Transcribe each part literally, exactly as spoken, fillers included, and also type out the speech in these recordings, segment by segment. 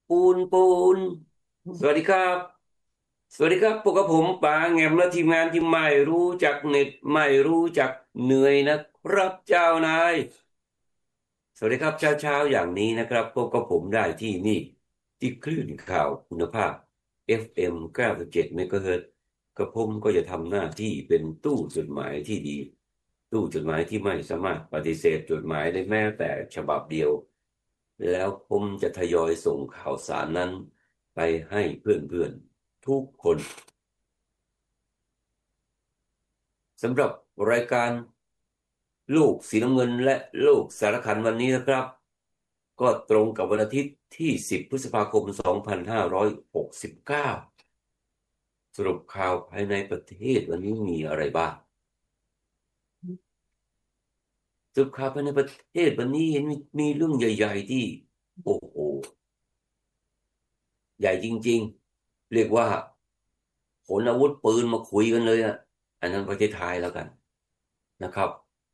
ปูนปูนสวัสดีครับสวัสดีครับพวกกับผมปาแงมและทีมงานที่ไม่รู้จักเหน็ดไม่รู้จักเหนื่อยนะครับเจ้านายสวัสดีครับเช้าเช้าอย่างนี้นะครับพบกับผมได้ที่นี่ที่คลื่นข่าวคุณภาพ เอฟ เอ็ม เก้าสิบเจ็ดเมกะเฮิรตซ์กระผมก็จะทำหน้าที่เป็นตู้จดหมายที่ดีตู้จดหมายที่ไม่สามารถปฏิเสธจดหมายได้แม้แต่ฉบับเดียวแล้วผมจะทยอยส่งข่าวสารนั้นไปให้เพื่อนๆทุกคนสำหรับรายการลูกสีน้ำเงินและลูกสารคันวันนี้นะครับก็ตรงกับวันอาทิตย์ที่สิบพฤษภาคมสองพันห้าร้อยหกสิบเก้าสรุปข่าวภายในประเทศวันนี้มีอะไรบ้างสรุปข่าวภายในประเทศวันนี้เห็นมีมีเรื่องใหญ่ๆที่โอ้โหใหญ่จริงๆเรียกว่าขนอาวุธปืนมาคุยกันเลยอ่ะอันนั้นประเทศไทยแล้วกันนะครับ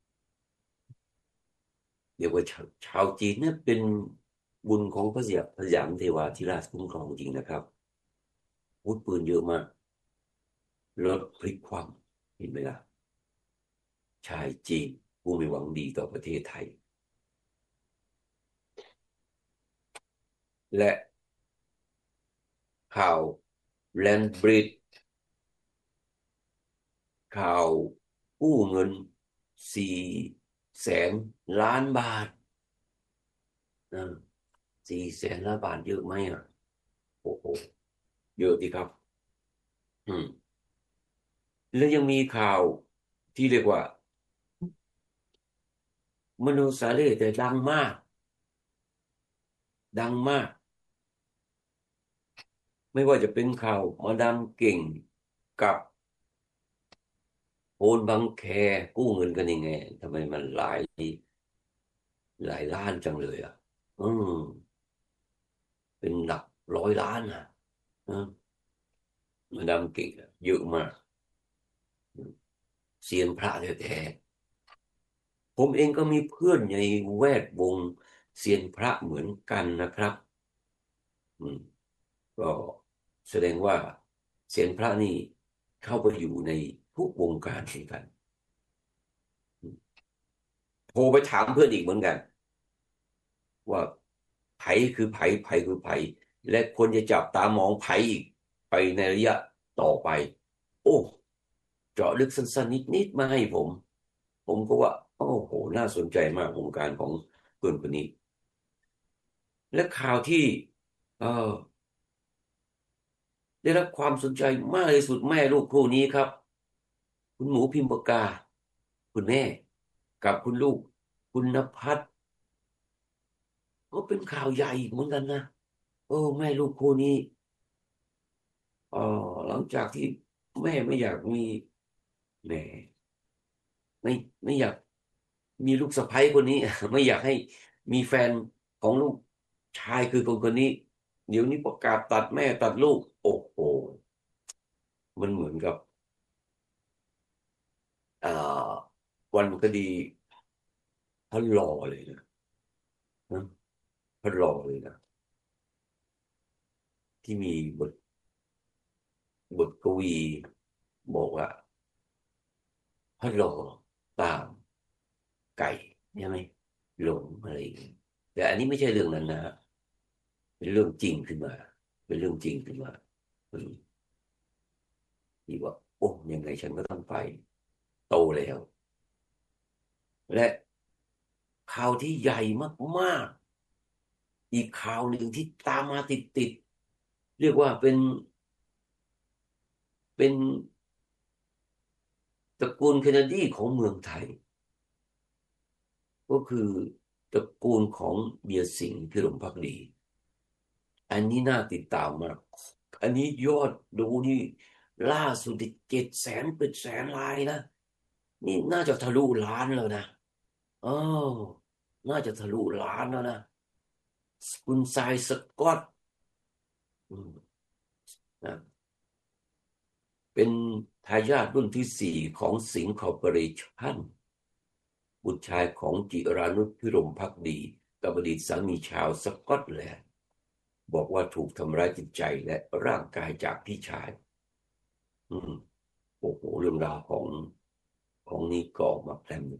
เรียกว่าชาวชาวจีนเนี่ยเป็นบุญของพระเสียพระยามเทวาธิราชคุ้มครองจริงนะครับอาวุธปืนเยอะมากรถพลิกคว่ำเห็นไหมล่ะชายจีนผู้ไม่หวังดีต่อประเทศไทยและข่าวแลนบริดข่าวกู้เงินสี่แสนล้านบาทนะสี่แสนล้านบาทเยอะไหมอ่ะโอ้โหเยอะดีครับอืมแล้วยังมีข่าวที่เรียกว่ามโนสาเร่แต่ดังมากดังมากไม่ว่าจะเป็นข่าวมาดามเก่งกับโอนบังแคกู้เงินกันยังไงทำไมมันหลายหลายล้านจังเลยอ่ะอืมเป็นหลักร้อยล้านอ่ะนะมาดามเก่งอะเยอะมากเซียนพระแท้ๆผมเองก็มีเพื่อนในแวดวงเซียนพระเหมือนกันนะครับอืมก็แสดงว่าเซียนพระนี่เข้าไปอยู่ในทุกวงการเหมือนกันโทรไปถามเพื่อนอีกเหมือนกันว่าไผคือไผไผคือไผและควรจะจับตามองไผอีกไปในระยะต่อไปโอ้เจาะลึกสั้นๆนิดๆมาให้ผมผมก็ว่าโอ้โหน่าสนใจมากวงการของเพื่อนคนนี้และข่าวที่เออได้รับความสนใจมากที่สุดแม่ลูกคู่นี้ครับคุณหมูพิมพ์ปากกาคุณแม่กับคุณลูกคุณณภัทรก็เป็นข่าวใหญ่เหมือนกันนะโอ้แม่ลูกคู่นี้เออหลังจากที่แม่ไม่อยากมีแหมไม่ไม่อยากมีลูกสะใภ้คนนี้ไม่อยากให้มีแฟนของลูกชายคือคนคนนี้เดี๋ยวนี้ประกาศตัดแม่ตัดลูกโอ้โหมันเหมือนกับอ่าวันคดีพระหล่อเลยนะนะพระหล่อเลยนะที่มีบทบทกวีบอกว่าพระหล่อตามไก่ใช่ไหมหลงอะไรอย่างเงี้ยแต่อันนี้ไม่ใช่เรื่องนั้นนะฮะเป็นเรื่องจริงขึ้นมาเป็นเรื่องจริงขึ้นมาอืมที่ว่าโอ้ยังไงฉันก็ต้องไปโตแล้วและข่าวที่ใหญ่มากๆอีกข่าวหนึ่งที่ตามมาติดๆเรียกว่าเป็นเป็นตระกูลเคนเนดีของเมืองไทยก็คือตระกูลของเบียร์สิงห์พิรมภักดีอันนี้น่าติดตามมากอันนี้ยอดดูนี่ล่าสุดเจ็ดแสนเป็นแสนลายนะนี่น่าจะทะลุล้านแล้วนะอ๋อน่าจะทะลุล้านแล้วนะคุณทรายสกอตอืมนะเป็นทายาทรุ่นที่สี่ของสิงห์คอร์ปอเรชั่นบุตรชายของจิรานุชพิรมภักดีกับอดีตสามีชาวสกอตแลนด์บอกว่าถูกทำร้ายจิตใจและร่างกายจากพี่ชายอืมโอ้โหเรื่องราวของของนี้ก็ออกมาแพร่ม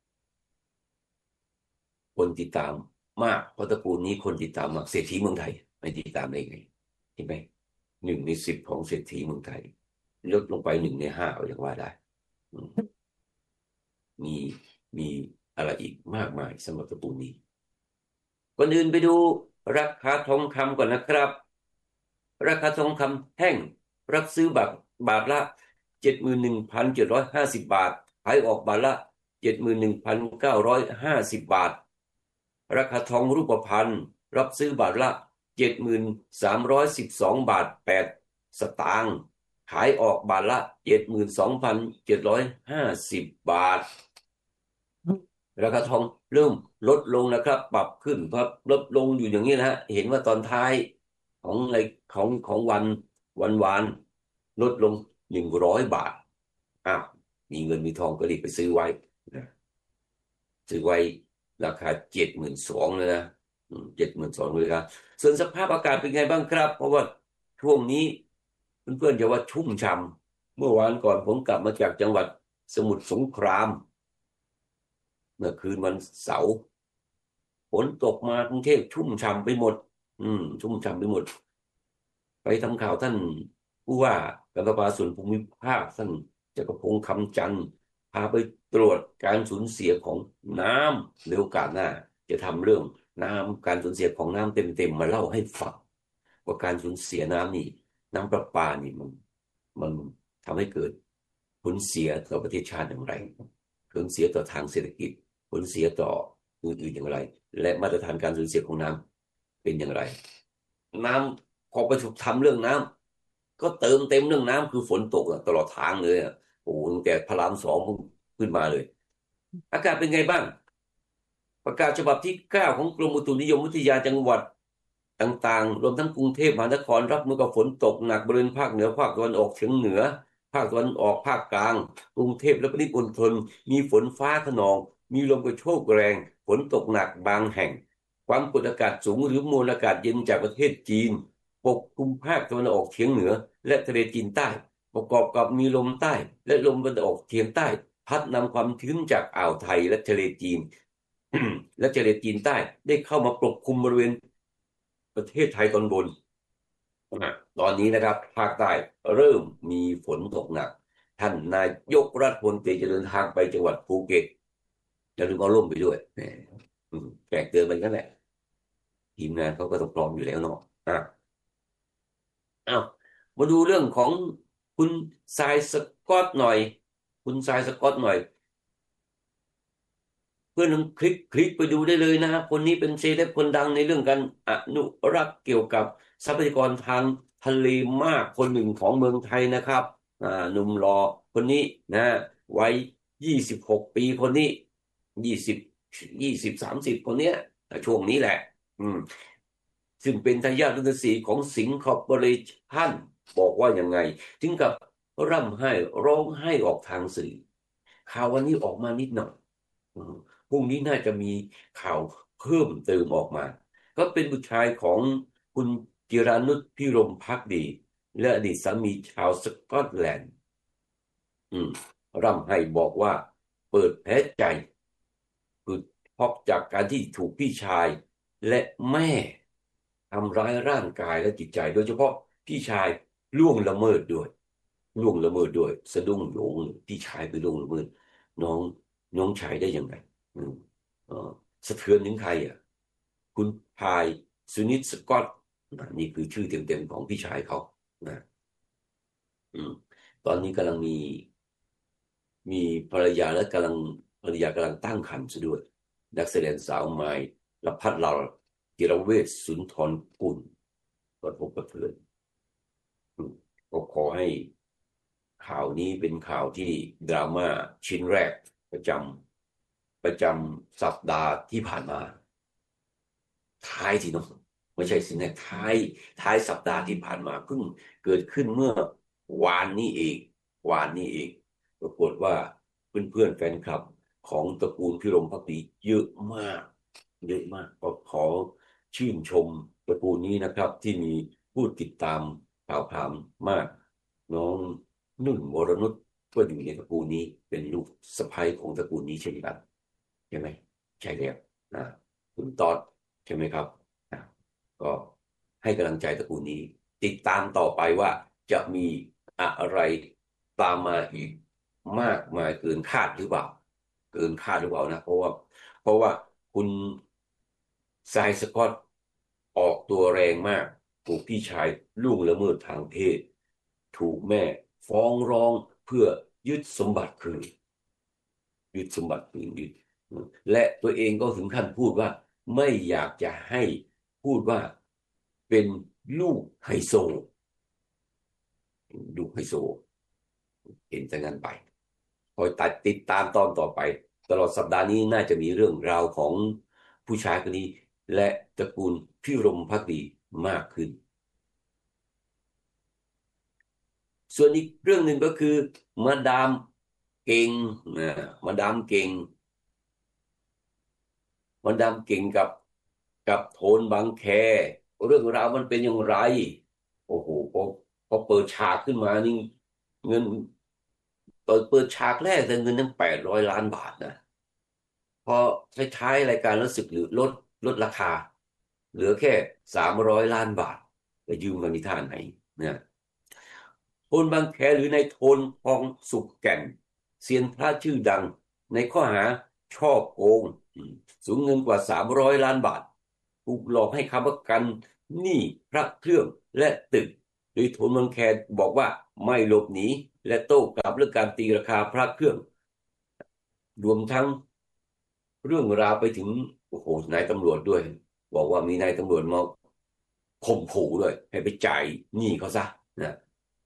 คนติดตามมากเพราะตระกูลนี้คนติดตามมากเศรษฐีเมืองไทยไม่ติดตามได้ไงใช่ไหมหนึ่งในสิบของเศรษฐีเมืองไทยลดลงไปหนึ่งในห้าก็ยังว่าได้อืมมีมีอะไรอีกมากมายสำหรับตระกูลนี้ก่อนอื่นไปดูราคาทองคำก่อนนะครับ ราคาทองคำแท่งรับซื้อบาทบาทละเจ็ดหมื่นหนึ่งพันเจ็ดร้อยห้าสิบบาทขายออกบาทละเจ็ดหมื่นหนึ่งพันเก้าร้อยห้าสิบบาทราคาทองรูปพรรณรับซื้อบาทละเจ็ดหมื่นสามร้อยสิบสองบาทแปดสตางค์ขายออกบาทละเจ็ดหมื่นสองพันเจ็ดร้อยห้าสิบบาทราคาทองเริ่มลดลงนะครับปรับขึ้นครับลดลงอยู่อย่างนี้นะฮะเห็นว่าตอนท้ายของในของของวันวันวานลดลงหนึ่งร้อยบาทอ้าวมีเงินมีทองก็รีบไปซื้อไว้นะซื้อไว้ราคาเจ็ดหมื่นสองเลยนะเจ็ดหมื่นสองเลยครับส่วนสภาพอากาศเป็นไงบ้างครับเพราะว่าช่วงนี้เพื่อนๆจะว่าชุ่มฉ่ำเมื่อวานก่อนผมกลับมาจากจังหวัดสมุทรสงครามเมื่อคืนวันเสาร์ฝนตกมากรุงเทพชุ่มฉ่ำไปหมดอืมชุ่มฉ่ำไปหมดไปทำข่าวท่านผู้ว่าการประปาส่วนภูมิภาคท่านจักรพงษ์คำจันทร์พาไปตรวจการสูญเสียของน้ำในโอกาสหน้าจะทำเรื่องน้ำการสูญเสียของน้ำเต็มๆมาเล่าให้ฟังว่าการสูญเสียน้ำนี่น้ำประปานี่มันมันทำให้เกิดผลเสียต่อประเทศชาติอย่างไรผลเสียต่อทางเศรษฐกิจผลเสียต่ออื่นๆอย่างไรและมาตรฐานการสูญเสียของน้ำเป็นอย่างไรน้ำพอประชุมทำเรื่องน้ำก็เติมเต็มเรื่องน้ำคือฝนตกตลอดทางเลยโอ้ตั้งแต่พระรามสองขึ้นมาเลยอากาศเป็นไงบ้างประกาศฉบับที่เก้าของกรมอุตุนิยมวิทยาจังหวัดต่างๆรวมทั้งกรุงเทพมหานครรับมือกับฝนตกหนักบริเวณภาคเหนือภาคตะวันออกเฉียงเหนือภาคตะวันออกภาคกลางกรุงเทพและปริมณฑลมีฝนฟ้าคะนองมีลมกระโชกแรงฝนตกหนักบางแห่งความกดอากาศสูงหรือมวลอากาศเย็นจากประเทศจีนปกคลุมภาคตะวันออกเฉียงเหนือและทะเลจีนใต้ประกอบกับมีลมใต้และลมตะวันออกเฉียงใต้พัดนำความชื้นจากอ่าวไทยและทะเลจีน และทะเลจีนใต้ได้เข้ามาปกคลุมบริเวณประเทศไทยตอนบนตอนนี้นะครับภาคใต้เริ่มมีฝนตกหนักท่านนายกรัฐมนตรีจะเดินทางไปจังหวัดภูเก็ตอย่าลืมเอาร่มไปด้วยแจ้งเตือนไปกันแหละทีมงานเขาก็ต้องพร้อมอยู่แล้วเนาะอ่ะอ้าวมาดูเรื่องของคุณทรายสกอตหน่อยคุณทรายสกอตหน่อย เพื่อนลองคลิกคลิกไปดูได้เลยนะคนนี้เป็นเซเลบคนดังในเรื่องการอนุรักษ์เกี่ยวกับทรัพยากรทางทะเลมากคนหนึ่งของเมืองไทยนะครับอ่าหนุ่มหล่อคนนี้นะวัยยี่สิบหกปีคนนี้ยี่สิบยี่สิบสามสิบคนเนี้ยช่วงนี้แหละอืมซึ่งเป็นทายาทรุ่นที่สี่ของสิงห์คอร์ปอเรชั่นบอกว่ายังไงถึงกับร่ำไห้ร้องไห้ออกทางสื่อข่าววันนี้ออกมานิดหน่อย พรุ่งนี้น่าจะมีข่าวเพิ่มเติมออกมาก็เป็นบุตรชายของคุณจิรานุชพิรมภักดีและอดีตสามีชาวสกอตแลนด์อืมร่ำไห้บอกว่าเปิดแผลใจคือเพราะจากการที่ถูกพี่ชายและแม่ทำร้ายร่างกายและจิตใจโดยเฉพาะพี่ชายล่วงละเมิดด้วยล่วงละเมิดด้วยสะดุ้งโหยงพี่ชายไปล่วงละเมิดน้องน้องชายได้ยังไงอืมเออสะเทือนถึงใครอ่ะคุณพายสุนิตสกอตนะนี่คือชื่อเต็มๆของพี่ชายเขานะอืมตอนนี้กำลังมีมีภรรยาและกำลังภรรยากำลังตั้งครรภ์ซะด้วยนักแสดงสาวไม้รพัฒน์เราจิรเวชสุนทรกุลก็พบกับเพื่อนอืมก็ขอให้ข่าวนี้เป็นข่าวที่ดราม่าชิ้นแรกประจำประจำสัปดาห์ที่ผ่านมา ท้ายทีเนาะไม่ใช่สินะท้ายท้ายสัปดาห์ที่ผ่านมาเพิ่งเกิดขึ้นเมื่อวานนี้เองวานนี้เองปรากฏว่าเพื่อนๆแฟนคลับของตระกูลพิรมภักดีเยอะมากเยอะมากก็ขอชื่นชมตระกูลนี้นะครับที่มีผู้ติดตามข่าวพราหมณ์มากน้องนุ่นวรนุชก็อยู่ในตระกูลนี้เป็นลูกสะใภ้ของตระกูลนี้เช่นกันใช่ไหมใช่แล้วนะคุณตอดใช่ไหมครับนะก็ให้กำลังใจตระกูลนี้ติดตามต่อไปว่าจะมีอะไรตามมาอีกมากมายเกินคาดหรือเปล่าเกินคาดหรือเปล่านะเพราะว่าเพราะว่าคุณทรายสกอตออกตัวแรงมากถูกพี่ชายล่วงละเมิดทางเพศถูกแม่ฟ้องร้องเพื่อยึดสมบัติคืนยึดสมบัติคืนยึดและตัวเองก็ถึงขั้นพูดว่าไม่อยากจะให้พูดว่าเป็นลูกไฮโซลูกไฮโซเห็นแต่งั้นไปคอยตัดติดตามตอนต่อไปตลอดสัปดาห์นี้น่าจะมีเรื่องราวของผู้ชายคนนี้และตระกูลพิรมภักดีมากขึ้นส่วนอีกเรื่องหนึ่งก็คือมาดามเก่งนะมาดามเก่งมาดามเก่งกับกับโทนบางแคเรื่องราวมันเป็นอย่างไรโอ้โหพอพอเปิดฉากขึ้นมานี่เงินเปิดเปิดฉากแรกแต่เงินตั้งแปดร้อยล้านบาทนะพอท้ายๆรายการรู้สึกหรือลดลดราคาเหลือแค่สามร้อยล้านบาทจะยืมกันที่ท่าไหนเนี่ยโทนบางแคหรือในโทนทองสุกแก่นเซียนพระชื่อดังในข้อหาช่อโกงสูญเงินกว่าสามร้อยล้านบาทถูกหลอกให้ค้ำประกันหนี้พระเครื่องและตึกโดยโทนบางแคบอกว่าไม่หลบหนีและโต้กลับเรื่องการตีราคาพระเครื่องรวมทั้ง เรื่องราวไปถึงโอ้โหนายตำรวจด้วยบอกว่ามีนายตำรวจมาข่มขู่ด้วยให้ไปจ่ายหนี้เขาซะนะ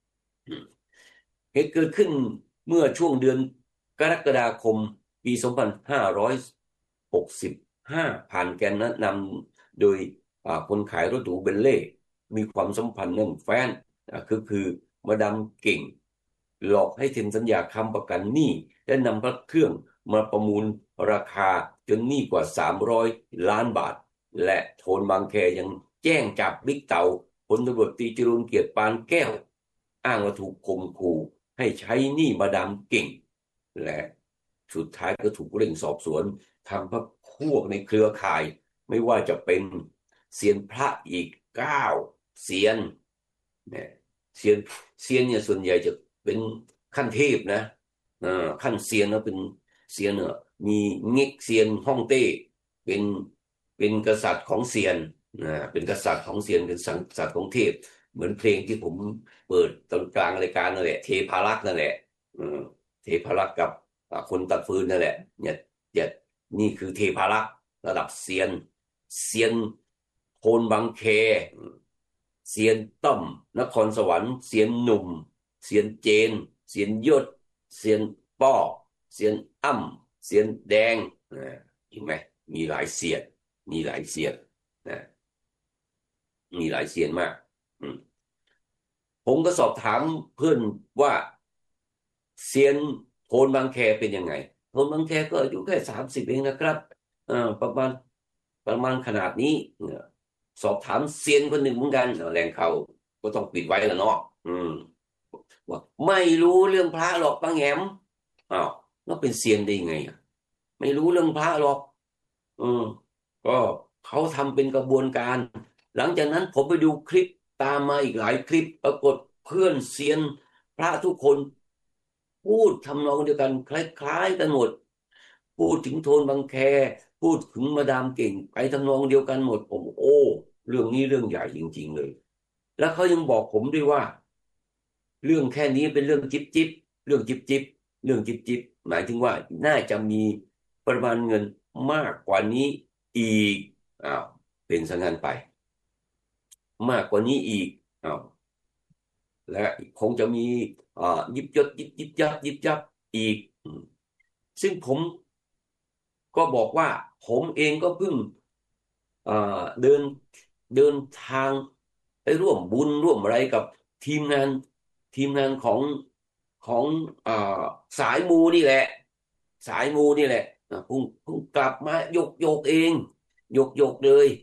เหตุเกิดขึ้นเมื่อช่วงเดือนกรกฎาคมปีสองพันห้าร้อยหกสิบห้าผ่านแกนแนะนำโดยคนขายรถหรูเบนเล่มีความสัมพันธ์แน่นแฟ้นคือคือมาดามเก่งหลอกให้เซ็นสัญญาค้ำประกันหนี้และนำพระเครื่องมาประมูลราคาจนหนี้กว่าสามร้อยล้านบาทและโทนบางแคยังแจ้งจับบิ๊กเต่าพลตำรวจตรีจรูญเกียรติปานแก้วอ้างว่าถูกข่มขู่ให้ใช้หนี้มาดามเก่งและสุดท้ายก็ถูกเร่งสอบสวนทางพรรคพวกในเครือข่ายไม่ว่าจะเป็นเซียนพระอีกเก้าเซียนเนี่ยเซียนเซียนเนี่ยส่วนใหญ่จะเป็นขั้นเทพนะอ่าขั้นเซียนแล้วเป็นเซียนเนี่ยมีเง็กเซียนฮ่องเต้เป็นเป็นกษัตริย์ของเซียนนะเป็นกษัตริย์ของเซียนเป็นกษัตริย์ของเทพเหมือนเพลงที่ผมเปิดตอนกลางรายการนั่นแหละเทพารักษ์นั่นแหละเทพารักษ์กับคนตัดฟืนนั่นแหละเนี่ยเนี่ยนี่คือเทพารักษ์ระดับเซียนเซียนโทนบางแคเซียนต้อมนครสวรรค์เซียนหนุ่มเซียนเจนเซียนยศเซียนป้อเซียนอ้ำเซียนแดงนะเห็นไหมมีหลายเซียนมีหลายเซียนนะมีหลายเซียนมากผมก็สอบถามเพื่อนว่าเซียนโทนบางแคเป็นยังไงโทนบางแคก็อายุแค่สามสิบเองนะครับอ่าประมาณประมาณขนาดนี้สอบถามเซียนคนหนึ่งเหมือนกันแหล่งข่าวก็ต้องปิดไว้แล้วเนาะอืมว่าไม่รู้เรื่องพระหรอกป้าแงมอ้าวแล้วเป็นเซียนได้ยังไงอ่ะไม่รู้เรื่องพระหรอกอืมก็เขาทำเป็นกระบวนการหลังจากนั้นผมไปดูคลิปตามมาอีกหลายคลิปปรากฏเพื่อนเซียนพระทุกคนพูดทำนองเดียวกันคล้ายๆกันหมดพูดถึงโทนบางแคพูดถึงมาดามเก่งไปทำนองเดียวกันหมดผมโอ้เรื่องนี้เรื่องใหญ่จริงๆเลยแล้วเขายังบอกผมด้วยว่าเรื่องแค่นี้เป็นเรื่องจิ๊บจิ๊บเรื่องจิ๊บจิ๊บเรื่องจิ๊บจิ๊บหมายถึงว่าน่าจะมีปริมาณเงินมากกว่านี้อีกอ้าวเป็นสังกันไปมากกว่านี้อีกอ้าวและคงจะมีอ่ายิบยศยิบยิบยับยิบยับอีกซึ่งผมก็บอกว่าผมเองก็เพิ่งอ่าเดินเดินทางไปร่วมบุญร่วมอะไรกับทีมงานทีมงานของของอ่าสายมูนี่แหละสายมูนี่แหละเพิ่งเพิ่งกลับมายกยกเองยกยกเลย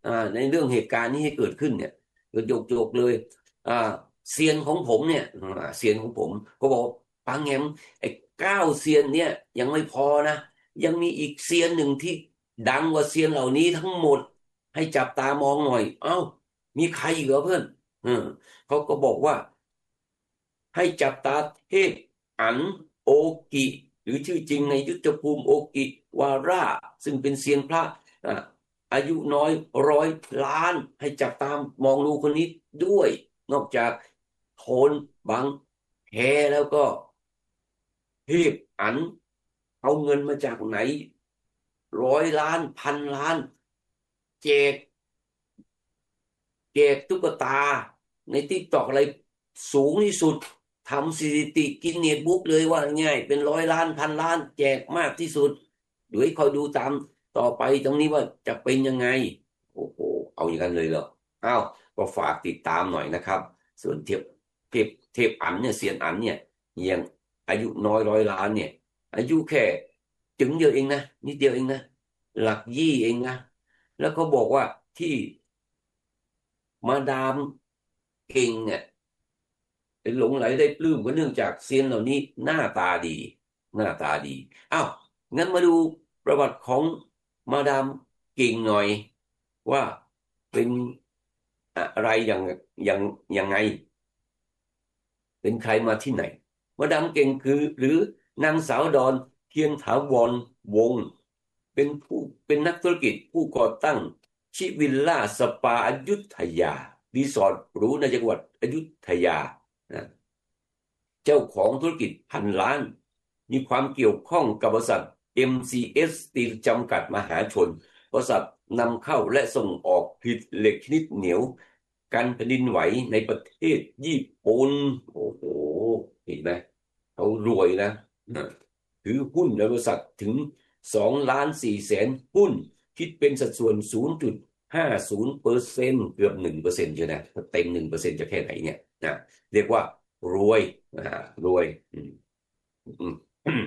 อ่าในเรื่องเหตุการณ์นี้ให้เกิดขึ้นเนี่ยก็โยกโยกเลยอ่าเซียนของผมเนี่ยอ่าเซียนของผมก็บอกปางแงมไอ้เก้าเซียนเนี่ยยังไม่พอนะยังมีอีกเซียนหนึ่งที่ดังกว่าเซียนเหล่านี้ทั้งหมดให้จับตามองหน่อยเอ้ามีใครอีกเหรอเพื่อนอืมเขาก็บอกว่าให้จับตาเทพอันโอกิหรือชื่อจริงในยุทธภูมิโอกิวาระซึ่งเป็นเซียนพระอ่า อายุน้อยร้อยล้านให้จับตามมองดูคนนี้ด้วยนอกจากโทนบางแคแล้วก็เทพอันเอาเงินมาจากไหนร้อยล้านพันล้านแจกแจกตุ๊กตาในติ๊กตอกอะไรสูงที่สุดทำสถิติกินเนสบุ๊กเลยว่าง่ายเป็นร้อยล้านพันล้านแจกมากที่สุดเดี๋ยวคอยดูตามต่อไปตรงนี้ว่าจะเป็นยังไงโอ้โหเอาอย่างนั้นเลยเหรออ้าวก็ฝากติดตามหน่อยนะครับส่วนเทพเทพเทพอันเนี่ยเซียนอันเนี่ยยังอายุน้อยร้อยล้านเนี่ยอายุแค่จึงเดียวเองนะนิดเดียวเองนะหลักยี่เองนะแล้วก็บอกว่าที่มาดามเก่งเนี่ยเป็นหลงไหลได้ปลื้มก็เนื่องจากเซียนเหล่านี้หน้าตาดีหน้าตาดีอ้าวงั้นมาดูประวัติของมาดามเก่งหน่อยว่าเป็นอะไรอย่างอย่างยังไงเป็นใครมาที่ไหนมาดามเก่งคือหรือนางสาวดอนเทียนถาวรวงศ์เป็นผู้เป็นนักธุรกิจผู้ก่อตั้งชิวิลล่าสปาอยุธยารีสอร์ทหรูในจังหวัดอยุธยานะเจ้าของธุรกิจพันล้านมีความเกี่ยวข้องกับบริษัท เอ็ม ซี เอส Steel จำกัดมหาชนบริษัทนำเข้าและส่งออกผลิตเหล็กชนิดเหนียวกันแผ่นดินไหวในประเทศญี่ปุ่นโอ้โหเห็นไหมเขารวยนะถือหุ้นในบริษัทถึงสองล้านสี่แสนหุ้นคิดเป็นสัดส่วนศูนย์จุดห้าศูนย์เปอร์เซ็นต์เกือบหนึ่งเปอร์เซ็นต์ใช่ไหมถ้าเต็มหนึ่งเปอร์เซ็นต์จะแค่ไหนเนี่ยนะเรียกว่ารวยอ่ารวยอืมอืม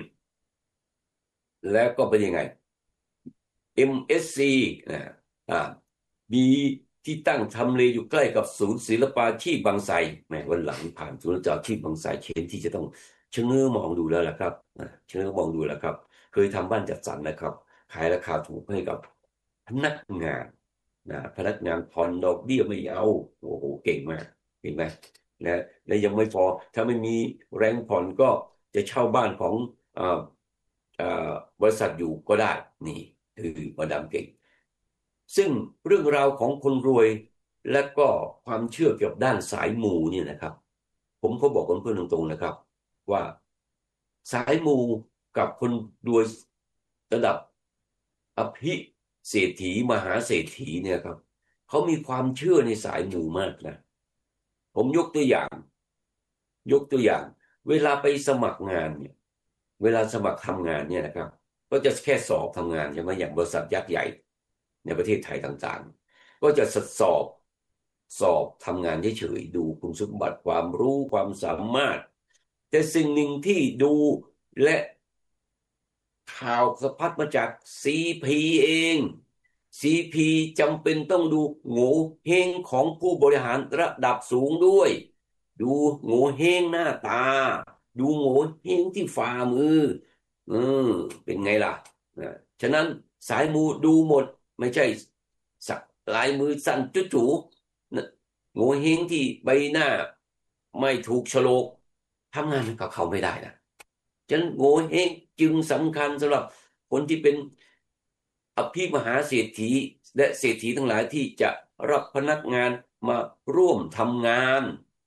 แล้วก็เป็นยังไง เอ็ม เอส ซี นะอ่ามีที่ตั้งทำเลอยู่ใกล้กับศูนย์ศิลปาชีพบางไทรแหมวันหลังผ่านศูนย์ศิลปาชีพบางไทรเชนที่จะต้องชะเง้อมองดูแล้วล่ะครับอ่าชะเง้อมองดูแล้วครับเคยทำบ้านจัดสรรนะครับขายราคาถูกให้กับพนักงานนะพนักงานผ่อนดอกเบี้ยไม่เอาโอ้โหเก่งมากเก่งไหมนะและยังไม่พอถ้าไม่มีแรงผ่อนก็จะเช่าบ้านของอ่าอ่าบริษัทอยู่ก็ได้นี่คือมาดามเก่งซึ่งเรื่องราวของคนรวยและก็ความเชื่อเกี่ยวกับด้านสายมูเนี่ยนะครับผมก็บอกกับเพื่อนตรงๆนะครับว่าสายมูกับคนรวยระดับอภิเศรษฐีมหาเศรษฐีเนี่ยครับเขามีความเชื่อในสายมูมากนะผมยกตัวอย่างยกตัวอย่างเวลาไปสมัครงานเนี่ยเวลาสมัครทำงานเนี่ยนะครับก็จะแค่สอบทำงานใช่ไหมอย่างบริษัทยักษ์ใหญ่ในประเทศไทยต่างๆก็จะสอบสอบทำงานเฉยๆดูคุณสมบัติความรู้ความสามารถแต่สิ่งหนึ่งที่ดูและข่าวสะพัดมาจาก ซี พี เอง ซี พี จำเป็นต้องดูโง่เฮงของผู้บริหารระดับสูงด้วยดูโง่เฮงหน้าตาดูโง่เฮงที่ฝ่ามือเออเป็นไงล่ะนะฉะนั้นสายมูดูหมดไม่ใช่สักลายมือสั่นจุ๋ๆนะโง่เฮงที่ใบหน้าไม่ถูกโฉลกทำงานกับเขาไม่ได้นะฉะนั้นโง่เฮงจึงสำคัญสำหรับคนที่เป็นอภิมหาเศรษฐีและเศรษฐีทั้งหลายที่จะรับพนักงานมาร่วมทำงาน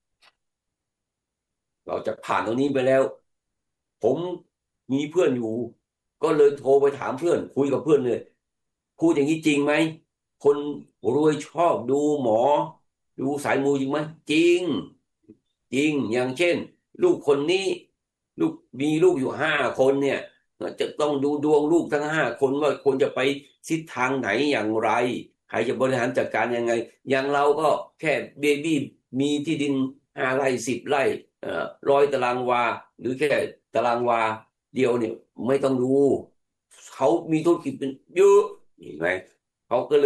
เราจะผ่านตรงนี้ไปแล้วผมมีเพื่อนอยู่ก็เลยโทรไปถามเพื่อนคุยกับเพื่อนเลยพูดอย่างนี้จริงไหมคนรวยชอบดูหมอดูสายมูจริงไหมจริงจริงอย่างเช่นลูกคนนี้ลูกมีลูกอยู่ห้าคนเนี่ยจะต้องดูดวงลูกทั้งห้าคนว่าควรจะไปทิศทางไหนอย่างไรใครจะบริหารจัดการยังไงอย่างเราก็แค่เบบี้มีที่ดินห้าไร่สิบไร่เอ่อร้อยตารางวาหรือแค่ตารางวาเดียวเนี่ยไม่ต้องดูเขามีธุรกิจเป็นเยอะเห็นไหมเขาก็เลย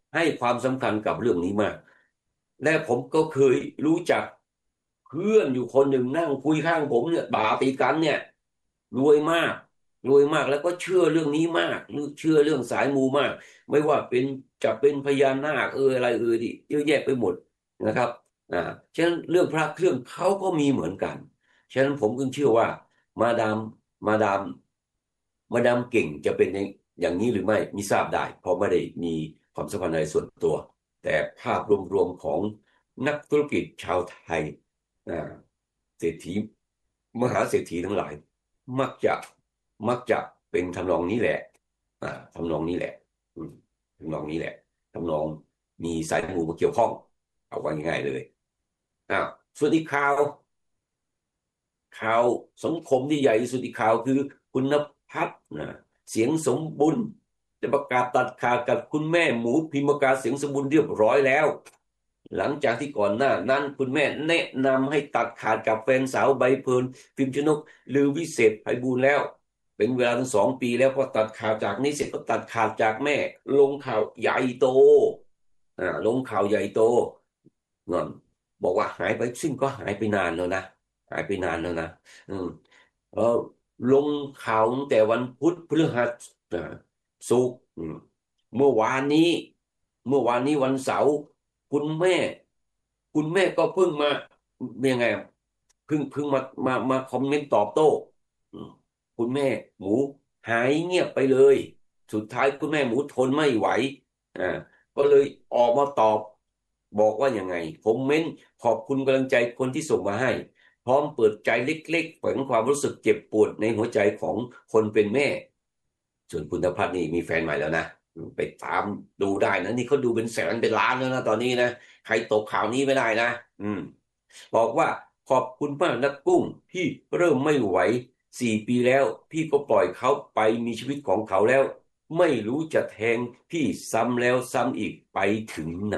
ให้ความสำคัญกับเรื่องนี้มากและผมก็เคยรู้จักเพื่อนอยู่คนหนึ่งนั่งคุยข้างผมเนี่ยบาตีกันเนี่ยรวยมากรวยมากแล้วก็เชื่อเรื่องนี้มากเชื่อเรื่องสายมูมากไม่ว่าเป็นจะเป็นพญานาคเอออะไรเออดิเยอะแยะไปหมดนะครับอ่าฉะนั้นเรื่องพระเครื่องเขาก็มีเหมือนกันฉะนั้นผมจึงเชื่อว่ามาดามมาดามมาดามเก่งจะเป็นอย่างนี้หรือไม่มิทราบได้เพราะไม่ได้มีความสัมพันธ์อะไรส่วนตัวแต่ภาพรวมๆของนักธุรกิจชาวไทยอ่าเศรษฐีมหาเศรษฐีทั้งหลายมักจะมักจะเป็นทำนองนี้แหละอ่าทำนองนี้แหละอืมทำนองนี้แหละทำนองมีสายมูมาเกี่ยวข้องเอาไว้ง่ายๆเลยอ้าวส่วนอีกข่าวข่าวสังคมที่ใหญ่ที่สุดอีกข่าวคือคุณนภัสนะเสียงสมบุญจะประกาศตัดขาดกับคุณแม่หมูพิมพ์ประกาศเสียงสมบูรณ์เรียบร้อยแล้วหลังจากที่ก่อนหน้านั้นคุณแม่แนะนำให้ตัดขาดกับแฟนสาวใบเฟิร์นพิมพ์ชนกหรือวิเศษไพบูลย์แล้วเป็นเวลาถึงสองปีแล้วพอตัดขาดจากนี้เสร็จก็ตัดขาดจากแม่ลงข่าวใหญ่โตอ่าลงข่าวใหญ่โตนอนบอกว่าหายไปซึ่งก็หายไปนานแล้วนะหายไปนานแล้วนะอืมเออลงข่าวตั้งแต่วันพุธพฤหัสอ่าศุกร์อืมเมื่อวานนี้เมื่อวานนี้วันเสาร์คุณแม่คุณแม่ก็เพิ่งมายังไงอะเพิ่งเพิ่งมามามาคอมเมนต์ตอบโต้อืมคุณแม่หมูหายเงียบไปเลยสุดท้ายคุณแม่หมูทนไม่ไหวอ่าก็เลยออกมาตอบบอกว่ายังไงผมเม้นขอบคุณกำลังใจคนที่ส่งมาให้ พร้อมเปิดใจเล็กๆแฝงความรู้สึกเจ็บปวดในหัวใจของคนเป็นแม่ส่วนคุณธพัฒน์นี่มีแฟนใหม่แล้วนะไปตามดูได้นะนี่เขาดูเป็นแสนเป็นล้านแล้วนะตอนนี้นะใครตกข่าวนี้ไม่ได้นะอืมบอกว่าขอบคุณมากนะกุ้งพี่เริ่มไม่ไหวสี่ปีแล้วพี่ก็ปล่อยเขาไปมีชีวิตของเขาแล้วไม่รู้จะแทงพี่ซ้ำแล้วซ้ำอีกไปถึงไหน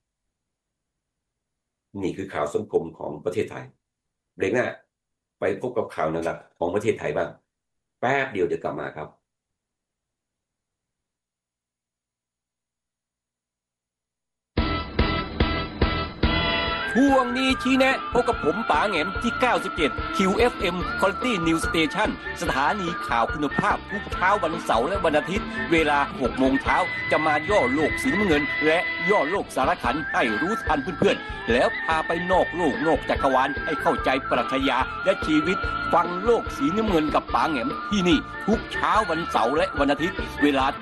นี่คือข่าวสังคมของประเทศไทย เบรกหน้าไปพบกับข่าวหนักๆของประเทศไทยบ้างแป๊บเดียวเดี๋ยวกลับมาครับ ช่วงนี้ชี้แนะพบกับผมป๋าแหงมที่ เก้าสิบเจ็ด คิว เอฟ เอ็ม Quality News Station สถานีข่าวคุณภาพทุกเช้าวันเสาร์และวันอาทิตย์เวลา หกโมงเช้าจะมาย่อโลกสีน้ำเงินและย่อโลกสารขันให้รู้ทันเพื่อนๆแล้วพาไปนอกโลกนอกจักรวาลให้เข้าใจปรัชญาและชีวิตฟังโลกสีน้ำเงินกับป๋าแหงมที่นี่ทุกเช้าวันเสาร์และวันอาทิตย์เวลา